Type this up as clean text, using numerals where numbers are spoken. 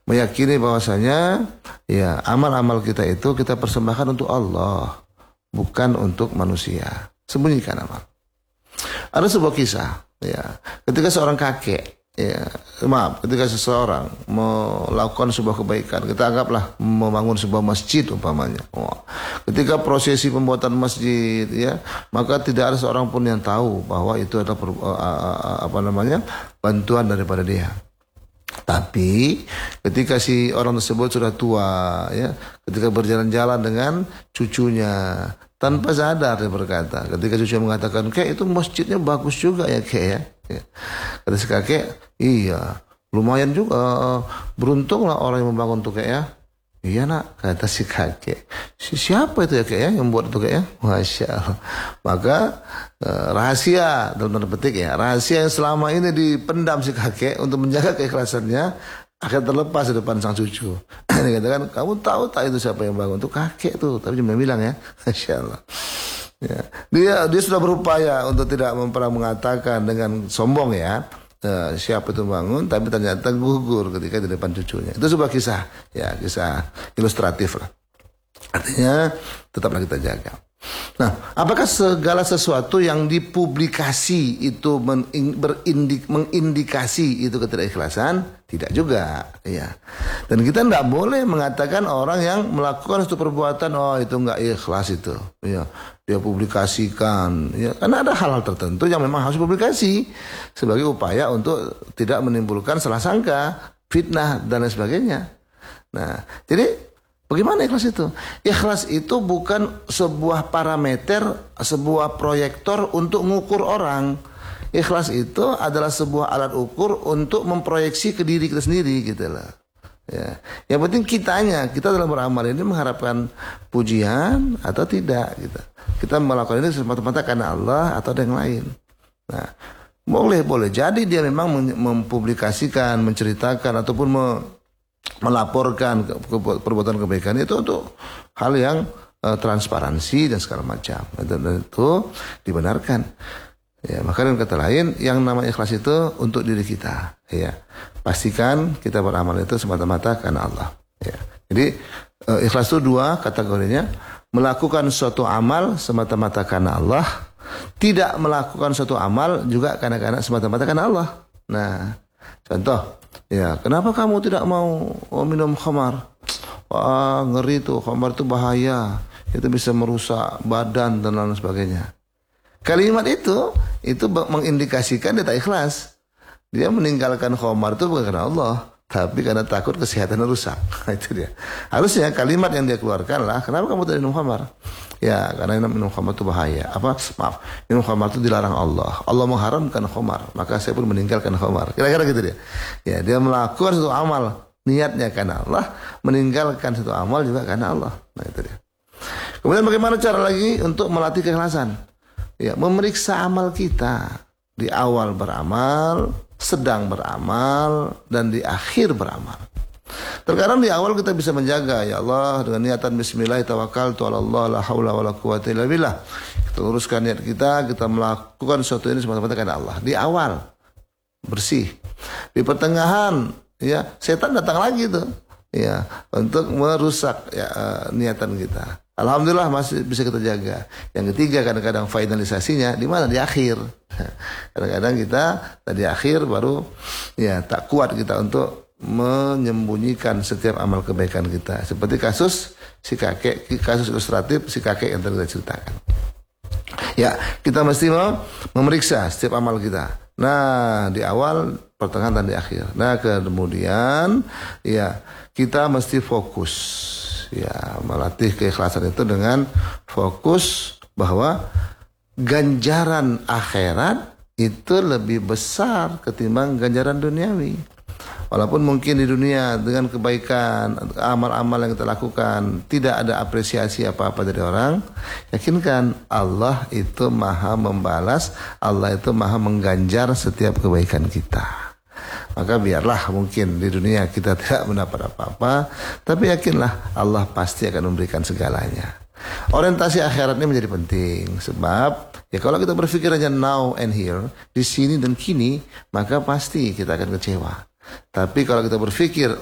meyakini bahwasanya ya amal-amal kita itu kita persembahkan untuk Allah, bukan untuk manusia. Sembunyikan amal. Ada sebuah kisah, ya, ketika seorang kakek, ketika seseorang melakukan sebuah kebaikan, kita anggaplah membangun sebuah masjid umpamanya. Ketika prosesi pembuatan masjid, ya, maka tidak ada seorang pun yang tahu bahwa itu adalah bantuan daripada dia. Tapi ketika si orang tersebut sudah tua, ya, ketika berjalan-jalan dengan cucunya, tanpa sadar dia berkata, ketika cucunya mengatakan, "Kek, itu masjidnya bagus juga ya, Kek ya." Kata si kakek, "Iya, lumayan juga, beruntunglah orang yang membangun tuh, Kek ya." "Iya nak," kata si kakek. "Siapa itu ya, Kek ya, yang buat itu, Kek ya?" Masya Allah. Maka rahasia, dalam tanda petik ya, rahasia yang selama ini dipendam si kakek untuk menjaga keikhlasannya akan terlepas di depan sang cucu. Dia katakan, "Kamu tahu tak itu siapa yang bangun?" "Itu kakek tuh," tapi cuma bilang ya. Masya Allah. Ya, dia sudah berupaya untuk tidak pernah mengatakan dengan sombong ya, siapa itu bangun, tapi ternyata gugur ketika di depan cucunya. Itu sebuah kisah, ya, kisah ilustratif lah. Artinya tetaplah kita jaga. Nah, apakah segala sesuatu yang dipublikasi itu mengindikasi itu ketidakikhlasan? Tidak juga, ya. Dan kita tidak boleh mengatakan orang yang melakukan suatu perbuatan, "Oh, itu enggak ikhlas itu." Ya, dia publikasikan, ya. Karena ada hal-hal tertentu yang memang harus publikasi sebagai upaya untuk tidak menimbulkan salah sangka, fitnah dan lain sebagainya. Nah, jadi bagaimana ikhlas itu? Ikhlas itu bukan sebuah parameter, sebuah proyektor untuk mengukur orang. Ikhlas itu adalah sebuah alat ukur untuk memproyeksi ke diri kita sendiri gitu lah. Ya. Yang penting kita dalam beramal ini mengharapkan pujian atau tidak gitu. Kita melakukan ini semata-mata karena Allah atau ada yang lain. Nah, boleh jadi dia memang mempublikasikan, menceritakan ataupun melaporkan perbuatan kebaikan itu untuk hal yang transparansi dan segala macam. Dan itu dibenarkan. Ya, maka dengan kata lain, yang namanya ikhlas itu untuk diri kita. Ya, pastikan kita beramal itu semata-mata karena Allah. Ya. Jadi ikhlas itu dua kategorinya: melakukan suatu amal semata-mata karena Allah, tidak melakukan suatu amal juga karena semata-mata karena Allah. Nah, contoh, ya, kenapa kamu tidak mau minum khamar? Wah, ngeri tuh, khamar itu bahaya, itu bisa merusak badan dan lain sebagainya. Kalimat itu mengindikasikan dia tak ikhlas. Dia meninggalkan khamar itu bukan karena Allah, tapi karena takut kesehatan rusak. Itu dia. Harusnya kalimat yang dia keluarkan lah, "Kenapa kamu tidak minum khamar?" Ya, karena minum khamar itu bahaya. Minum khamar itu dilarang Allah. Allah mengharamkan khamar, maka saya pun meninggalkan khamar. Kira-kira gitu dia. Ya, dia melakukan satu amal, niatnya karena Allah, meninggalkan satu amal juga karena Allah. Nah, itu dia. Kemudian bagaimana cara lagi untuk melatih keikhlasan? Ya, memeriksa amal kita di awal beramal, sedang beramal, dan di akhir beramal. Terkadang di awal kita bisa menjaga, ya Allah, dengan niatan bismillah tawakkaltu 'ala Allah la haula wala quwwata illa billah. Kita luruskan niat kita melakukan sesuatu ini semata-mata karena Allah. Di awal bersih. Di pertengahan, ya, setan datang lagi tuh, ya, untuk merusak ya, niatan kita. Alhamdulillah masih bisa kita jaga. Yang ketiga, kadang-kadang finalisasinya di mana? Di akhir. Kadang-kadang kita di akhir baru ya tak kuat kita untuk menyembunyikan setiap amal kebaikan kita. Seperti kasus kasus ilustratif si kakek yang tadi kita ceritakan. Ya, kita mesti memeriksa setiap amal kita. Nah, di awal, pertengahan dan di akhir. Nah, kemudian ya kita mesti fokus. Ya, melatih keikhlasan itu dengan fokus bahwa ganjaran akhirat itu lebih besar ketimbang ganjaran duniawi. Walaupun mungkin di dunia dengan kebaikan, amal-amal yang kita lakukan tidak ada apresiasi apa-apa dari orang, yakinkan Allah itu maha membalas, Allah itu maha mengganjar setiap kebaikan kita. Maka biarlah mungkin di dunia kita tidak mendapat apa-apa, tapi yakinlah Allah pasti akan memberikan segalanya. Orientasi akhirat ini menjadi penting, sebab ya kalau kita berpikir hanya now and here, di sini dan kini, maka pasti kita akan kecewa. Tapi kalau kita berpikir